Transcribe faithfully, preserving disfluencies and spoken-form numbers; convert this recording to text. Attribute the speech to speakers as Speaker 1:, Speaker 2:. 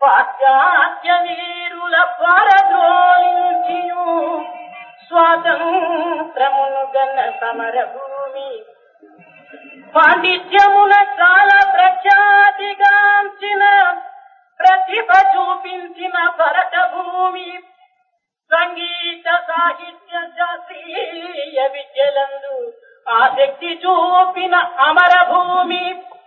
Speaker 1: పాశ్చాత్య వీరుల పరద్రోలించియు స్వాతంత్రమును గన్న సమర భూమి, పాండిత్యమున చాలా ప్రఖ్యాతిగాంచిన ప్రతిభ చూపించిన భరత భూమి, సంగీత సాహిత్య శాస్త్రీయ విద్యలందు ఆసక్తి చూపిన అమర భూమి,